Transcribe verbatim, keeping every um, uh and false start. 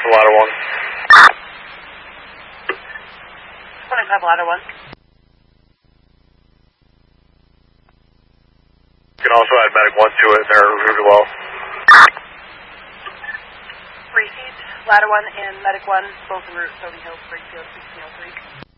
for ladder one. twenty-five ladder one. You can also add medic one to it there really well. Repeat, ladder one and medic one, both en route, Stony Hill, Springfield, sixteen oh three.